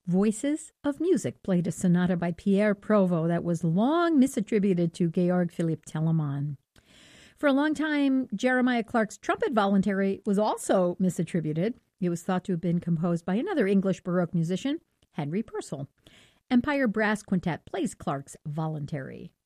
Voices of Music played a sonata by Pierre Provost that was long misattributed to Georg Philipp Telemann. For a long time, Jeremiah Clark's trumpet voluntary was also misattributed. It was thought to have been composed by another English Baroque musician, Henry Purcell. Empire Brass Quintet plays Clark's voluntary.